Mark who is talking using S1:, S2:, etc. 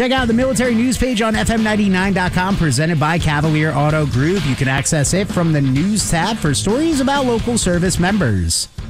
S1: Check out the military news page on FM99.com, presented by Cavalier Auto Group. You can access it from the news tab for stories about local service members.